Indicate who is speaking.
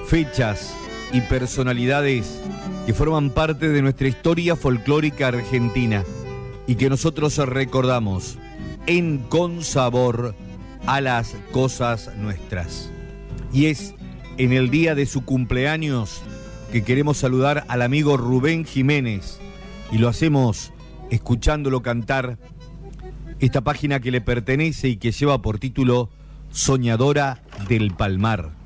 Speaker 1: fechas y personalidades que forman parte de nuestra historia folclórica argentina y que nosotros recordamos en Con Sabor a las Cosas Nuestras. Y es en el día de su cumpleaños que queremos saludar al amigo Rubén Jiménez, y lo hacemos escuchándolo cantar esta página que le pertenece y que lleva por título Soñadora del Palmar.